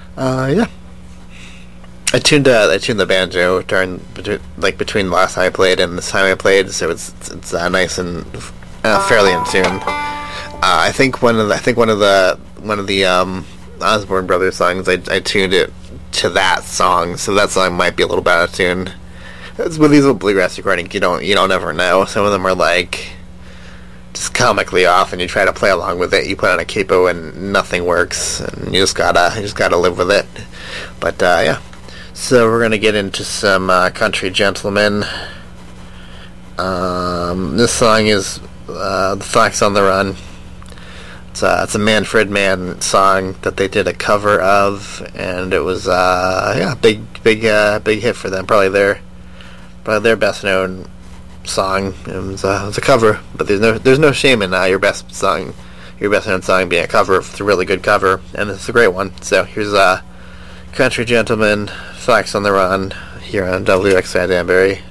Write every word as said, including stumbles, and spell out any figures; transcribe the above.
Uh, yeah. I tuned uh, I tuned the banjo during between, like between the last time I played and this time I played, so it's it's uh, nice and uh, fairly in tune. Uh, I think one of the, I think one of the one of the um, Osborne Brothers songs I, I tuned it to that song, so that song might be a little bit out of tune. It's with these little bluegrass recordings, you don't you don't ever know. Some of them are like just comically off, and you try to play along with it. You put on a capo and nothing works, and you just gotta you just gotta live with it. But uh, yeah. So we're gonna get into some uh, country gentlemen. Um, this song is uh, "The Fox on the Run." It's a, it's a Manfred Mann song that they did a cover of, and it was uh, yeah big big uh, big hit for them. Probably their probably their best known song. It was, uh, it was a cover, but there's no there's no shame in uh, your best song, your best known song being a cover. It's a really good cover, and it's a great one. So here's uh, "Country Gentleman." Fox on the Run here on W X I Danbury.